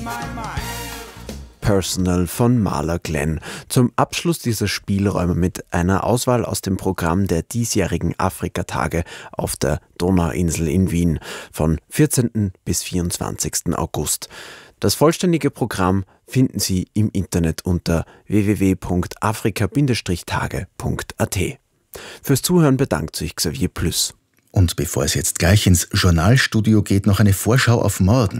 Personal von Marla Glenn. Zum Abschluss dieser Spielräume mit einer Auswahl aus dem Programm der diesjährigen Afrikatage auf der Donauinsel in Wien von 14. bis 24. August. Das vollständige Programm finden Sie im Internet unter www.afrika-tage.at. Fürs Zuhören bedankt sich Xavier Plüss. Und bevor es jetzt gleich ins Journalstudio geht, noch eine Vorschau auf morgen.